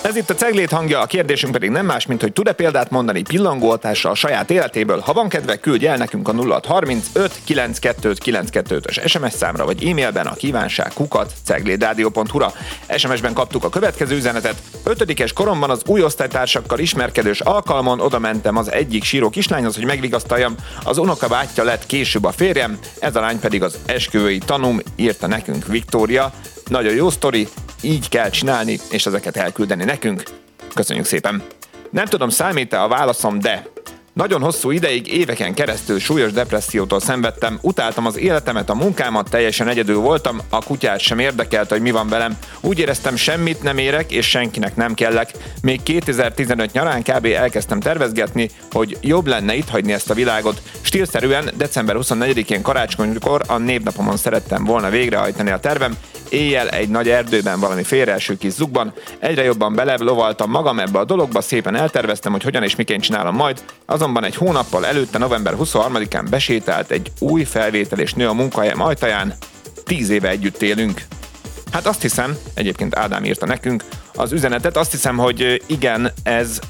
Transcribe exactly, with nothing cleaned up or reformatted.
Ez itt a Ceglét hangja, a kérdésünk pedig nem más, mint hogy tud-e példát mondani pillangóhatásra a saját életéből. Ha van kedve, küldj el nekünk a nulla hat harmincöt kilencvenkettő kilencvenkettős es em es számra, vagy e-mailben a kívánság kukac ceglédradio pont hu-ra. es em es-ben kaptuk a következő üzenetet. Ötödikes koromban az új osztálytársakkal ismerkedős alkalmon oda mentem az egyik síró kislányhoz, hogy megvigasztaljam. Az unokabátyja lett később a férjem, ez a lány pedig az esküvői tanúm, írta nekünk Viktória. Nagyon jó sztori, így kell csinálni, és ezeket elküldeni nekünk. Köszönjük szépen! Nem tudom, számít-e a válaszom, de nagyon hosszú ideig, éveken keresztül súlyos depressziótól szenvedtem, utáltam az életemet, a munkámat, teljesen egyedül voltam, a kutyát sem érdekelt, hogy mi van velem. Úgy éreztem, semmit nem érek, és senkinek nem kellek. Még kétezer-tizenöt nyarán kb. Elkezdtem tervezgetni, hogy jobb lenne itt hagyni ezt a világot. Stílszerűen december huszonnegyedikén karácsonykor a névnapomon szerettem volna végrehajtani a tervem. Éjjel egy nagy erdőben, valami félreeső kis zugban, egyre jobban belelovaltam magam ebbe a dologba, szépen elterveztem, hogy hogyan és miként csinálom majd. Azonban egy hónappal előtte, november huszonharmadikán besétált egy új felvételés nő a munkahelyem ajtaján. Tíz éve együtt élünk. Hát azt hiszem, egyébként Ádám írta nekünk az üzenetet, azt hiszem, hogy igen, ez